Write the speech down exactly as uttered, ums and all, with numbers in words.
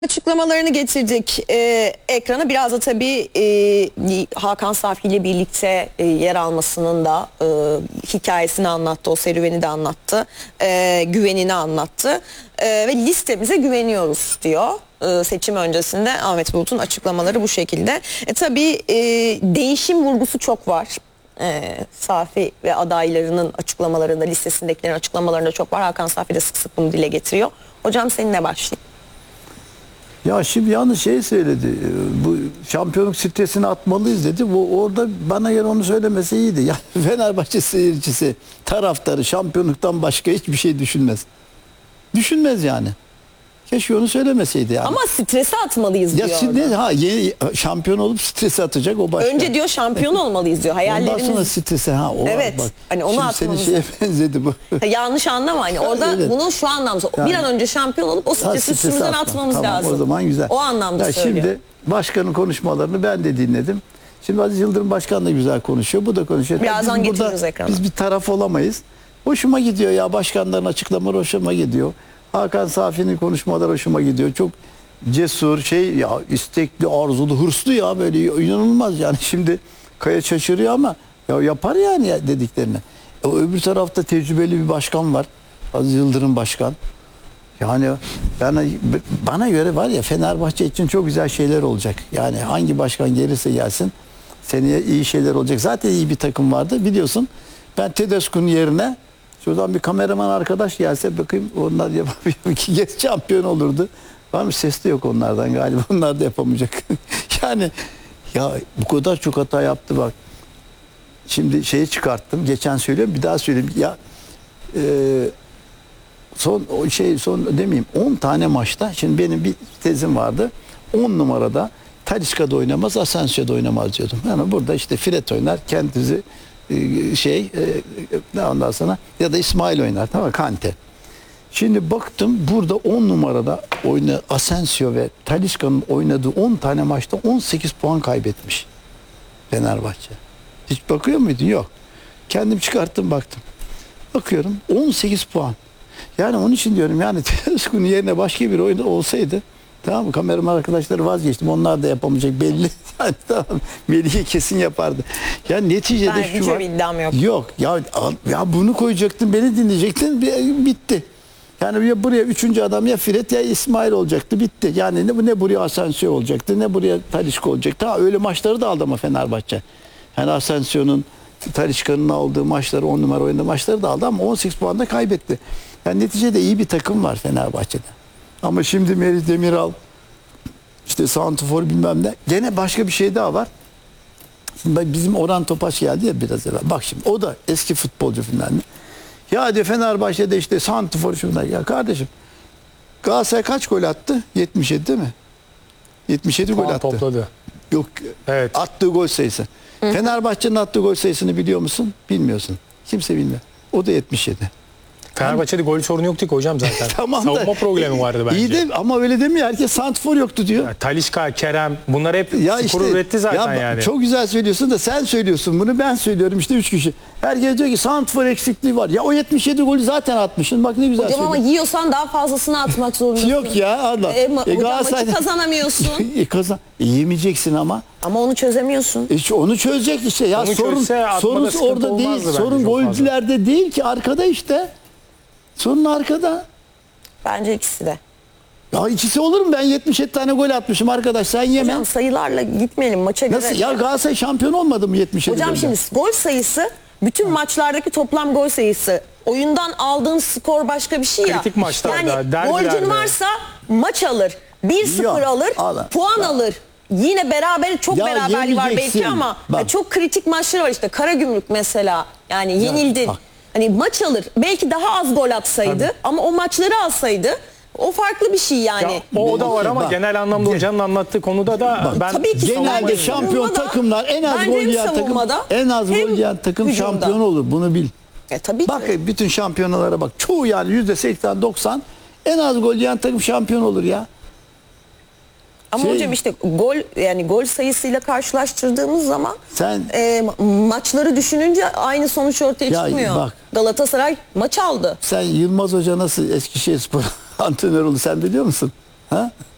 Açıklamalarını getirdik e, ekrana. Biraz da tabii e, Hakan Safi ile birlikte e, yer almasının da e, hikayesini anlattı. O serüveni de anlattı. E, güvenini anlattı. E, ve listemize güveniyoruz diyor. E, seçim öncesinde Ahmet Bulut'un açıklamaları bu şekilde. E, tabii e, değişim vurgusu çok var. E, Safi ve adaylarının açıklamalarında, listesindekilerin açıklamalarında çok var. Hakan Safi de sık sık bunu dile getiriyor. Hocam seninle başlayayım. Ya şimdi yalnız şey söyledi, bu şampiyonluk stresini atmalıyız dedi. Bu orada bana göre onu söylemesi iyiydi. Ya Fenerbahçe seyircisi, taraftarı şampiyonluktan başka hiçbir şey düşünmez. Düşünmez yani. Keşke onu söylemeseydi yani. Ama stresi atmalıyız ya diyor. Şimdi, ha yeni şampiyon olup stresi atacak o başka. Önce diyor şampiyon olmalıyız diyor. Hayallerimiz. Ondan sonra stresi ha o evet. Bak. Hani onu Şimdi senin atmamız. şeye benzedi bu. Ha, yanlış anlama hani orada evet. Bunu şu anlamda yani, bir an önce şampiyon olup o stresi üstümüzden atma. atmamız tamam, lazım. O zaman güzel. O anlamda ya söylüyor. Şimdi başkanın konuşmalarını ben de dinledim. Şimdi Aziz Yıldırım Başkan da güzel konuşuyor. Bu da konuşuyor. Birazdan biz getiririz burada, ekrana. Biz bir taraf olamayız. Hoşuma gidiyor ya, başkanların açıklamaları hoşuma gidiyor. Hakan Safi'nin konuşmaları hoşuma gidiyor. Çok cesur, şey ya, istekli, arzulu, hırslı ya, böyle inanılmaz yani. Şimdi Kaya şaşırıyor ama ya yapar yani ya dediklerini. E, öbür tarafta tecrübeli bir başkan var. Aziz Yıldırım Başkan. Yani yani bana göre var ya, Fenerbahçe için çok güzel şeyler olacak. Yani hangi başkan gelirse gelsin seneye iyi şeyler olacak. Zaten iyi bir takım vardı biliyorsun. Ben Tedesco'nun yerine şuradan bir kameraman arkadaş gelse bakayım, onlar yapabiliyor ki geç şampiyon olurdu. Var mı? Ses de yok onlardan galiba. Onlar da yapamayacak. Yani ya bu kadar çok hata yaptı bak. Şimdi şeyi çıkarttım. Geçen söylüyorum, bir daha söyleyeyim. Ya e, son o şey son demeyeyim, on tane maçta, şimdi benim bir tezim vardı. on numarada Talisca da oynamaz, Asensio da oynamaz diyordum. Yani burada işte Fred oynar, kendisi şey ne ondan sonra ya da İsmail oynar, tamam mı? Kante. Şimdi baktım burada on numarada oyna Asensio ve Talisca'nın oynadığı on tane maçta on sekiz puan kaybetmiş Fenerbahçe. Hiç bakıyor muydun? Yok. Kendim çıkarttım baktım. Bakıyorum on sekiz puan. Yani onun için diyorum, yani Tedesco'nun yerine başka bir oyun olsaydı, tamam mı? Kameraman arkadaşları vazgeçtim. Onlar da yapamayacak belli. Yani tamam. Melih'i kesin yapardı. Yani neticede ben şu var. iddiam yok. Yok. Ya, ya bunu koyacaktın, beni dinleyecektin. Bitti. Yani ya buraya üçüncü adam ya Fred ya İsmail olacaktı. Bitti. Yani ne, ne buraya Asensio olacaktı, ne buraya Talisca olacaktı. Ha, öyle maçları da aldı ama Fenerbahçe. Yani Asensio'nun, Talisca'nın aldığı maçları, on numara oynadığı maçları da aldı ama on sekiz puan da kaybetti. Yani neticede iyi bir takım var Fenerbahçe'de. Ama şimdi Merih Demiral, işte santrfor bilmem ne. Gene başka bir şey daha var. Şimdi bizim Orhan Topaç geldi ya biraz evvel. Bak şimdi o da eski futbolcu falan. Ya diyor Fenerbahçe'de işte santrfor şunlar. Ya kardeşim, Galatasaray kaç gol attı? yetmiş yedi değil mi? yetmiş yedi gol attı. Topladı. Yok. Evet. Attığı gol sayısı. Hı. Fenerbahçe'nin attığı gol sayısını biliyor musun? Bilmiyorsun. Kimse bilmiyor. O da yetmiş yedi. Fenerbahçe'de gol sorunu yoktu ki hocam zaten. Tamam Savunma da, problemi vardı bence. İyi de ama öyle demiyor. Herkes santrfor yoktu diyor. Ya, Talisca, Kerem, bunlar hep ya skoru işte, üretti zaten ya, yani. Çok güzel söylüyorsun da sen söylüyorsun bunu, ben söylüyorum işte üç kişi. Herkes diyor ki santrfor eksikliği var. Ya o yetmiş yedi golü zaten atmışsın. Bak ne güzel hocam söylüyorsun. ama yiyorsan daha fazlasını atmak zorundasın. Yok ya Allah. E, ma- e, hocam maçı kazanamıyorsun. e, kazan e, yemeyeceksin ama. Ama onu çözemiyorsun. E, onu çözecek işte. Ya Onu sorun sorun orada değil. Sorun golcülerde değil ki, arkada işte. Sorun arkada. Bence ikisi de. Ya ikisi olur mu? Ben yetmiş yedi tane gol atmışım arkadaş, sen yeme. Hocam sayılarla gitmeyelim maça göre. Nasıl? Ya Galatasaray şampiyon olmadı mı yetmiş yedi Hocam golde? şimdi gol sayısı, bütün ha. maçlardaki toplam gol sayısı. Oyundan aldığın skor başka bir şey ya. Kritik maçlarda, yani golcün varsa maç alır. bir sıfır alır, Allah. puan ya. alır. Yine beraber çok ya beraberliği var belki ama ya çok kritik maçları var işte. Karagümrük mesela. Yani yenildin. Ya, hani maç alır. Belki daha az gol atsaydı, tabii, ama o maçları alsaydı o farklı bir şey yani. Ya, o da var ama bak, genel anlamda hocanın anlattığı konuda da bak, ben tabii ki genelde şampiyon takımlar en az gol yiyen takım, en az gol yiyen takım hücumda şampiyon olur. Bunu bil. E, tabii bak ki. Bütün şampiyonalara bak. Çoğu yani yüzde seksen doksan en az gol yiyen takım şampiyon olur ya. Ama şey, hocam işte gol, yani gol sayısıyla karşılaştırdığımız zaman sen e, maçları düşününce aynı sonuç ortaya ya çıkmıyor. Bak, Galatasaray maç aldı. Sen Yılmaz Hoca nasıl Eskişehirspor antrenör oldu sen biliyor musun? Ha?